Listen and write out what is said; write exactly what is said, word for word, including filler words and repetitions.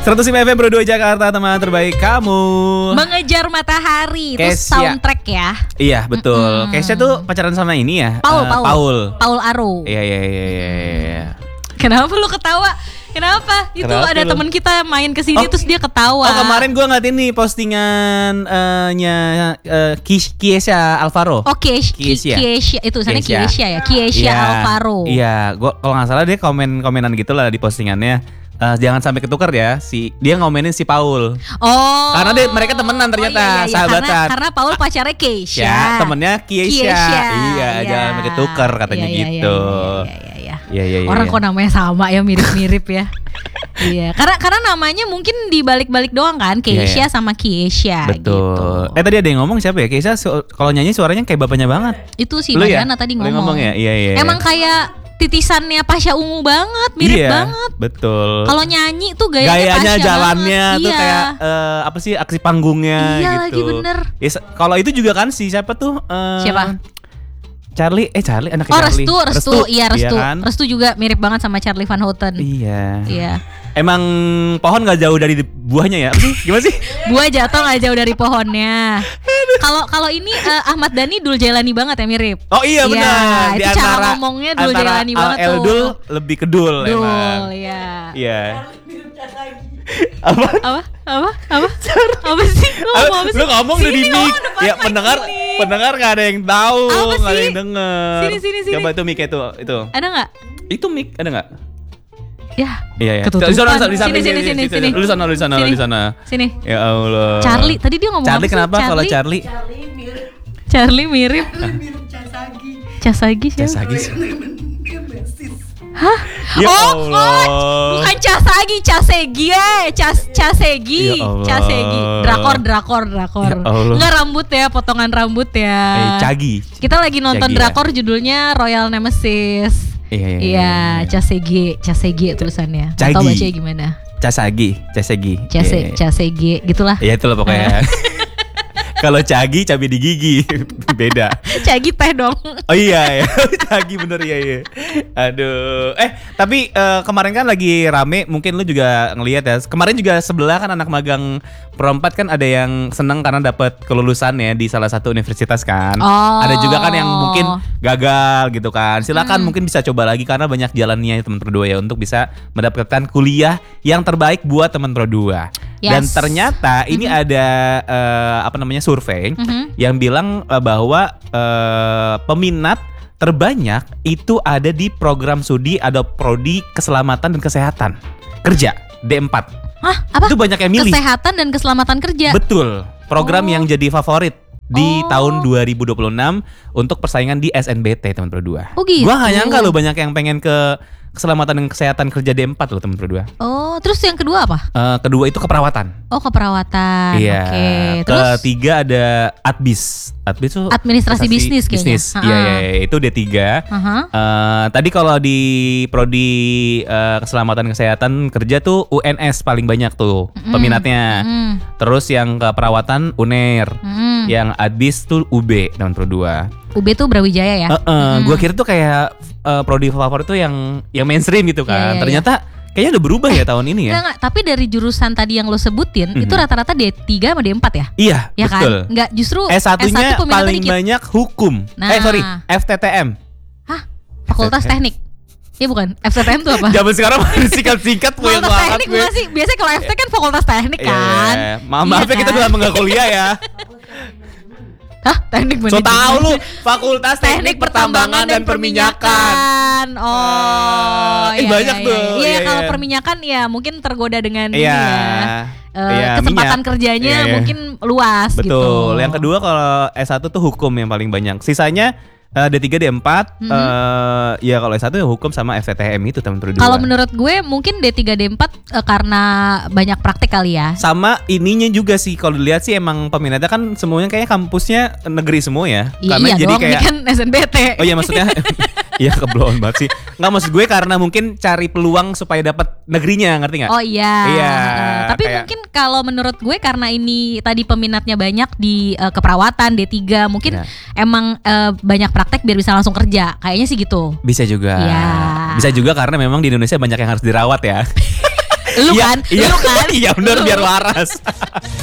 seratus lima F M Pro dua Jakarta, teman terbaik kamu. Mengejar matahari. Itu Kesya. soundtrack ya. Iya betul. Mm-mm. Kesya tuh pacaran sama ini ya. Paul, uh, Paul. Paul. Paul Aro. Iya iya iya iya. iya. Kenapa lu ketawa? Kenapa? Itu Kenapa ada lu? teman kita main ke sini Oh. terus dia ketawa. Oh kemarin gue ngeliat ini postingan uh, nya uh, Kiesya Alvaro. Oh, Kiesya. Kiesya. Kiesya. Itu sana Kiesya. Kiesya ya. Kiesya Iya, Alvaro. Iya, gua kalau nggak salah dia komen-komenan gitu lah di postingannya. Uh, jangan sampai ketukar ya, si dia ngomenin si Paul. Oh. Karena dia mereka temenan ternyata, oh, iya, iya, iya. sahabatan. Karena, karena Paul pacarnya Kiesya. Ya, temennya Kiesya. Kiesya. Iya, jangan sampai ketukar katanya Iya, iya, gitu. Iya, iya, iya. Iya, iya, iya. Orang iya. kok namanya sama ya, mirip-mirip ya. Iya, karena karena namanya mungkin dibalik-balik doang kan, Keisha Iya, iya. sama Kiesya. Betul. Gitu. Eh tadi ada yang ngomong siapa ya? Keisha su- kalau nyanyi suaranya kayak bapaknya banget. Itu si Lu ya? Mariana tadi Lu ngomong. ngomong ya? Iya, iya. Emang kayak titisannya Pasha Ungu banget, mirip iya, banget. Betul. Kalau nyanyi tuh gayanya, Gayanya, Pasha jalannya banget. tuh Iya. kayak eh, apa sih aksi panggungnya Iya, gitu. lagi bener. Ya, se- kalau itu juga kan si siapa tuh? eh, Siapa? Charlie, eh Charlie anaknya Oh, Charlie. Restu, Restu, iya Restu. kan? Restu juga mirip banget sama Charlie Van Houten. Iya. Iya. Emang pohon gak jauh dari buahnya ya? Apa sih? Gimana sih? Buah jatuh nggak jauh dari pohonnya. Kalau kalau ini eh, Ahmad Dhani Dul Jailani banget ya, mirip. Oh iya Iya, benar. itu cara ngomongnya Dul antara Jailani banget Al- tuh. Eldul lebih ke Dul Dul, emang. iya. Iya. Apa? Apa? Apa? Apa? Apa sih? Lu Apa? ngomong apa sih? Lu ngomong udah di Sini, mic. oh, depan Ya mic pendengar sini. pendengar gak ada yang tahu, Apa gak ada sih? yang denger. Sini, sini, sini. Coba itu mic itu itu. Ada nggak? Itu mic ada nggak? Ya. Iya ya. Ketutupan. Di sana, di sana, Sini, sini, sini, sini. Lu sana, lu sana, Sini. di sana. Sini. Ya Allah. Charlie, tadi dia ngomong Charlie apa sih? kenapa kalau Charlie? Charlie mirip. Casagi siapa? Casagi sih. Hah? Ya oh, Allah. oh, bukan Casagi, Casegi ya, Cas Casegi, Ya Allah. Casegi, drakor, drakor, drakor. Ya Allah. Nggak rambut ya, potongan rambut ya. Eh, Cagi. Kita lagi nonton Cagi ya? drakor judulnya Royal Nemesis. Iya, iya, Iya, iya. Casegi, Casegi tulisannya. Nggak tahu Cagi. bacanya gimana? Casagi, Casegi. Case, Iya. Casegi, gitulah. Ya itulah pokoknya. Kalau Cagi cabai di gigi beda. Cagi teh dong. Oh iya ya, Cagi bener ya ya. Aduh, eh tapi eh, kemarin kan lagi rame, mungkin lu juga ngelihat ya. Kemarin juga sebelah kan anak magang perempat kan ada yang seneng karena dapat kelulusan ya di salah satu universitas kan. Oh. Ada juga kan yang mungkin gagal gitu kan. Silakan mungkin bisa coba lagi karena banyak jalannya teman Pro dua ya untuk bisa mendapatkan kuliah yang terbaik buat teman Pro dua. Yes. Dan ternyata ini ada eh, apa namanya survei Mhm. yang bilang eh, bahwa eh, peminat terbanyak itu ada di program studi atau prodi keselamatan dan kesehatan kerja D empat. Hah? Apa? Itu banyak yang milih. Kesehatan dan keselamatan kerja. Betul. Program Oh. yang jadi favorit di Oh. tahun dua ribu dua puluh enam untuk persaingan di S N B T teman Pro dua. Oh, gitu. Gua gak nyangka loh banyak yang pengen ke keselamatan dan kesehatan kerja D empat loh teman Pro dua. Oh, terus yang kedua apa? Eh, kedua itu keperawatan. Oh, keperawatan. Iya. Oke. Terus Ketiga ada Adbis. Adbis tuh Administrasi bisnis kayaknya. Bisnis. Ha-ha. Iya, iya, iya, itu D tiga. Aha. Eh, tadi kalau di prodi eh, keselamatan kesehatan kerja tuh U N S paling banyak tuh Mm-mm. peminatnya. Mm. Terus yang keperawatan U N E R. Mm. Yang Adbis tuh U B teman Pro dua. U B tuh Brawijaya ya? Heeh, gua kira tuh kayak eh, prodi favorit tuh yang yang mainstream gitu kan. Iya, iya, iya. Ternyata kayaknya udah berubah ya tahun ini ya. Enggak, enggak, tapi dari jurusan tadi yang lo sebutin Mhm. itu rata-rata D tiga sama D empat ya? Iya, Ya betul. kan? Enggak, justru S satu-nya peminatnya paling dikit. banyak hukum. Nah. Eh sorry, F T T M. Hah? Fakultas F T T M. Teknik. Iya bukan? F T T M tuh apa? Zaman sekarang masih singkat-singkat gue yang Fakultas ngangkat Teknik gue. bukan sih? Biasanya kalau F T kan Fakultas Teknik Iya, kan? iya, iya. Maaf, maaf Iya ya kita kan? udah lama nggak kuliah ya. Hah? Teknik So manajemen. tahu lu Fakultas Teknik Pertambangan dan Perminyakan. Oh, Eh, iya, banyak iya, tuh. Iya, Iya, iya, kalau iya. perminyakan ya mungkin tergoda dengan ini Iya. ya. Eh, Iya, kesempatan minyak. kerjanya Iya, iya. mungkin luas gitu. Betul. Yang kedua kalau S satu tuh hukum yang paling banyak. Sisanya eh, D tiga D empat Mhm. eh, ya kalau S satu ya hukum sama F T T M itu teman Pro dua. Kalau menurut gue mungkin D tiga D empat eh, karena banyak praktek kali ya. sama ininya juga sih kalau dilihat sih emang peminatnya kan semuanya kayaknya kampusnya negeri semua ya. Iya, Karena iya jadi dong, kayak ini kan S N B T. oh iya maksudnya iya kebelon banget sih. Nggak maksud gue karena mungkin cari peluang supaya dapat negerinya, ngerti nggak? Oh iya. Iya, Eh, tapi kayak- mungkin kalau menurut gue karena ini tadi peminatnya banyak di eh, keperawatan D tiga, mungkin Iya. emang eh, banyak praktek biar bisa langsung kerja. Kayaknya sih gitu. Bisa juga. Iya. Bisa juga karena memang di Indonesia banyak yang harus dirawat ya. Lu Iya, kan? Iya, Lu kan? Iya benar Lu. biar waras.